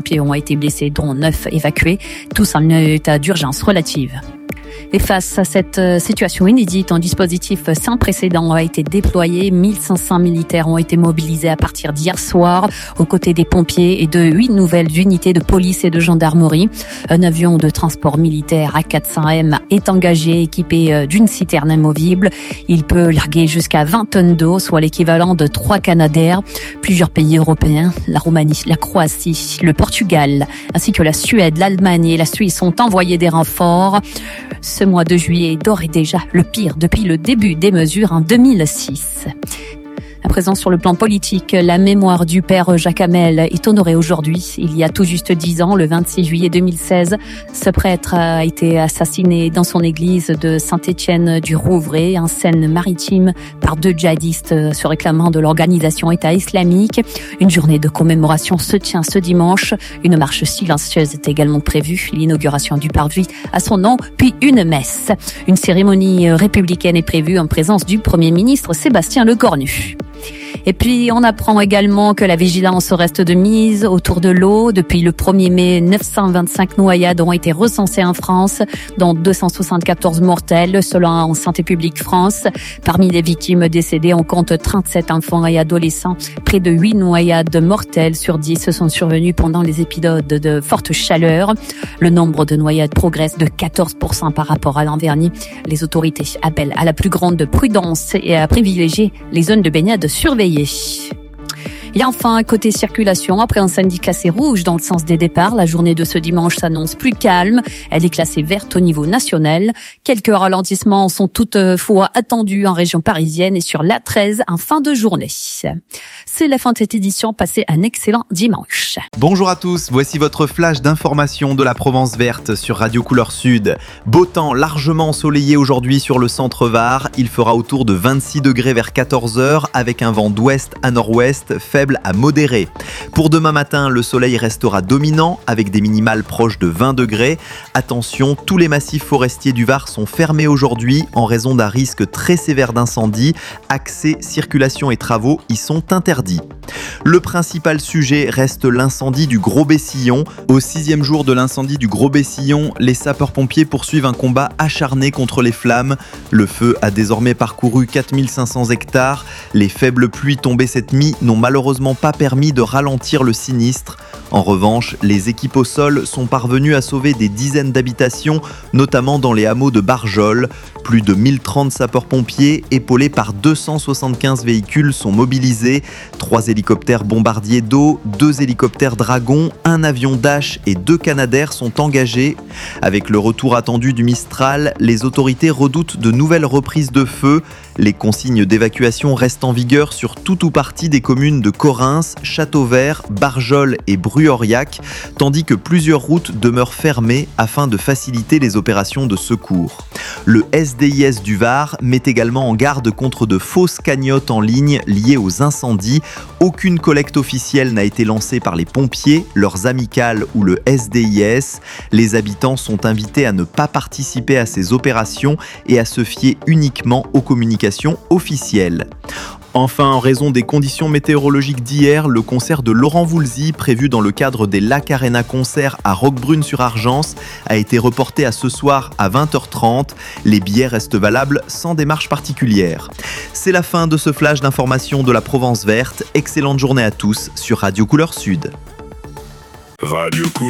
Pieds ont été blessés, dont 9 évacués, tous en état d'urgence relative. Et face à cette situation inédite, un dispositif sans précédent a été déployé. 1500 militaires ont été mobilisés à partir d'hier soir aux côtés des pompiers et de 8 nouvelles unités de police et de gendarmerie. Un avion de transport militaire A400M est engagé, équipé d'une citerne amovible. Il peut larguer jusqu'à 20 tonnes d'eau, soit l'équivalent de 3 Canadair. Plusieurs pays européens, la Roumanie, la Croatie, le Portugal, ainsi que la Suède, l'Allemagne et la Suisse ont envoyé des renforts. Ce mois de juillet est d'ores et déjà le pire depuis le début des mesures en 2006. À présent, sur le plan politique, la mémoire du père Jacques Hamel est honorée aujourd'hui. Il y a tout juste 10 ans, le 26 juillet 2016, ce prêtre a été assassiné dans son église de Saint-Étienne-du-Rouvray, en Seine-Maritime, par 2 djihadistes se réclamant de l'organisation État islamique. Une journée de commémoration se tient ce dimanche. Une marche silencieuse est également prévue. L'inauguration du parvis à son nom, puis une messe. Une cérémonie républicaine est prévue en présence du Premier ministre Sébastien Lecornu. Et puis, on apprend également que la vigilance reste de mise autour de l'eau. Depuis le 1er mai, 925 noyades ont été recensées en France, dont 274 mortelles, selon Santé publique France. Parmi les victimes décédées, on compte 37 enfants et adolescents. Près de 8 noyades mortelles sur 10 sont survenues pendant les épisodes de forte chaleur. Le nombre de noyades progresse de 14% par rapport à l'an dernier. Les autorités appellent à la plus grande prudence et à privilégier les zones de baignade surveillées. Et enfin, côté circulation, après un samedi classé rouge dans le sens des départs, la journée de ce dimanche s'annonce plus calme. Elle est classée verte au niveau national. Quelques ralentissements sont toutefois attendus en région parisienne et sur l'A13 en fin de journée. C'est la fin de cette édition. Passez un excellent dimanche. Bonjour à tous, voici votre flash d'information de la Provence verte sur Radio Couleur Sud. Beau temps largement ensoleillé aujourd'hui sur le centre Var. Il fera autour de 26 degrés vers 14h avec un vent d'ouest à nord-ouest faible à modéré. Pour demain matin, le soleil restera dominant avec des minimales proches de 20 degrés. Attention, tous les massifs forestiers du Var sont fermés aujourd'hui en raison d'un risque très sévère d'incendie. Accès, circulation et travaux y sont interdits. Le principal sujet reste l'incendie du Gros Bessillon. Au 6e jour de l'incendie du Gros Bessillon, les sapeurs-pompiers poursuivent un combat acharné contre les flammes. Le feu a désormais parcouru 4500 hectares. Les faibles pluies tombées cette nuit n'ont malheureusement pas permis de ralentir le sinistre. En revanche, les équipes au sol sont parvenues à sauver des dizaines d'habitations, notamment dans les hameaux de Barjol. Plus de 1030 sapeurs-pompiers, épaulés par 275 véhicules, sont mobilisés. 3 hélicoptères bombardiers d'eau, 2 hélicoptères Dragon, un avion Dash et 2 Canadair sont engagés. Avec le retour attendu du Mistral, les autorités redoutent de nouvelles reprises de feu. Les consignes d'évacuation restent en vigueur sur tout ou partie des communes de Correns, Châteauvert, Barjol et Bru-Aurillac, tandis que plusieurs routes demeurent fermées afin de faciliter les opérations de secours. Le SDIS du Var met également en garde contre de fausses cagnottes en ligne liées aux incendies. Aucune collecte officielle n'a été lancée par les pompiers, leurs amicales ou le SDIS. Les habitants sont invités à ne pas participer à ces opérations et à se fier uniquement aux communications officielles. Enfin, en raison des conditions météorologiques d'hier, le concert de Laurent Voulzy, prévu dans le cadre des Lac Arena Concerts à Roquebrune-sur-Argence, a été reporté à ce soir à 20h30. Les billets restent valables sans démarche particulière. C'est la fin de ce flash d'information de la Provence verte. Excellente journée à tous sur Radio Couleur Sud. Radio Couleur.